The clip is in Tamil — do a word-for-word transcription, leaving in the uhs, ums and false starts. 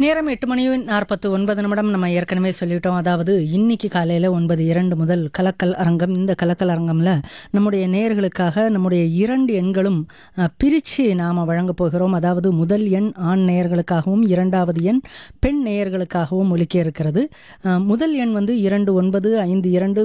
நேரம் எட்டு மணி நாற்பத்து ஒன்பது நிமிடம். நம்ம ஏற்கனவே சொல்லிட்டோம். அதாவது இன்னைக்கு காலையில் ஒன்பது இரண்டு முதல் கலக்கல் அரங்கம். இந்த கலக்கல் அரங்கம்ல நம்முடைய நேயர்களுக்காக நம்முடைய இரண்டு எண்களும் பிரித்து நாம் வழங்க போகிறோம். அதாவது முதல் எண் ஆண் நேயர்களுக்காகவும் இரண்டாவது எண் பெண் நேயர்களுக்காகவும் ஒலிக்க இருக்கிறது. முதல் எண் வந்து இரண்டு ஒன்பது ஐந்து இரண்டு